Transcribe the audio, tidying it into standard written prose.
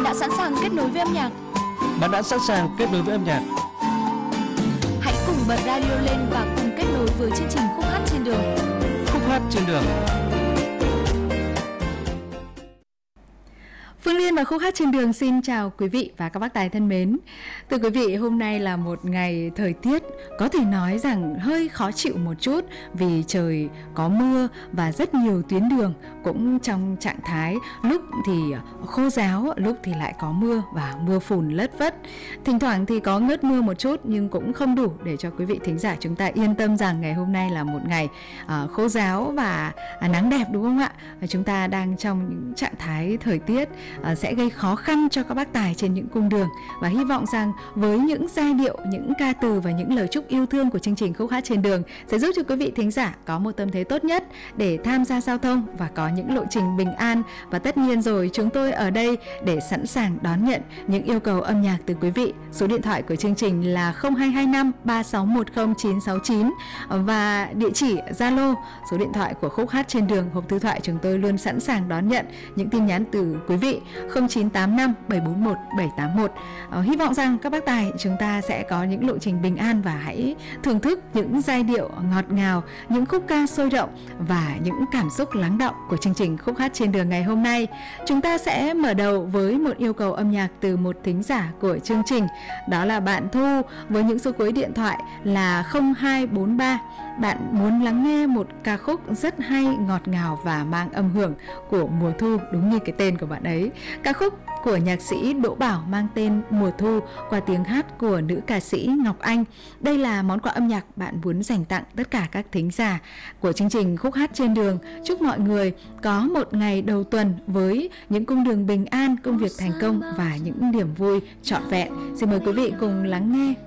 Bạn đã sẵn sàng kết nối với âm nhạc. Bạn đã sẵn sàng kết nối với âm nhạc. Hãy cùng bật radio lên và cùng kết nối với chương trình Khúc hát trên đường. Khúc hát trên đường. Phương Liên và Khúc hát trên đường xin chào quý vị và các bác tài thân mến. Thưa quý vị, hôm nay là một ngày thời tiết có thể nói rằng hơi khó chịu một chút vì trời có mưa và rất nhiều tuyến đường cũng trong trạng thái lúc thì khô ráo, lúc thì lại có mưa và mưa phùn lất phất. Thỉnh thoảng thì có ngớt mưa một chút nhưng cũng không đủ để cho quý vị thính giả chúng ta yên tâm rằng ngày hôm nay là một ngày khô ráo và nắng đẹp, đúng không ạ? Chúng ta đang trong những trạng thái thời tiết sẽ gây khó khăn cho các bác tài trên những cung đường, và hy vọng rằng với những giai điệu, những ca từ và những lời chúc yêu thương của chương trình Khúc hát trên đường sẽ giúp cho quý vị thính giả có một tâm thế tốt nhất để tham gia giao thông và có những lộ trình bình an. Và tất nhiên rồi, chúng tôi ở đây để sẵn sàng đón nhận những yêu cầu âm nhạc từ quý vị. Số điện thoại của chương trình là 0225 3610 969 và địa chỉ Zalo, số điện thoại của Khúc hát trên đường, hộp thư thoại chúng tôi luôn sẵn sàng đón nhận những tin nhắn từ quý vị 0985 741 781. Hy vọng rằng các bác tài chúng ta sẽ có những lộ trình bình an và hãy thưởng thức những giai điệu ngọt ngào, những khúc ca sôi động và những cảm xúc lắng đọng của chương trình Khúc hát trên đường ngày hôm nay. Chúng ta sẽ mở đầu với một yêu cầu âm nhạc từ một thính giả của chương trình, đó là bạn Thu với những số cuối điện thoại là 0243. Bạn muốn lắng nghe một ca khúc rất hay, ngọt ngào và mang âm hưởng của mùa thu, đúng như cái tên của bạn ấy. Ca khúc của nhạc sĩ Đỗ Bảo mang tên Mùa Thu qua tiếng hát của nữ ca sĩ Ngọc Anh. Đây là món quà âm nhạc bạn muốn dành tặng tất cả các thính giả của chương trình Khúc hát trên đường. Chúc mọi người có một ngày đầu tuần với những cung đường bình an, công việc thành công và những niềm vui trọn vẹn. Xin mời quý vị cùng lắng nghe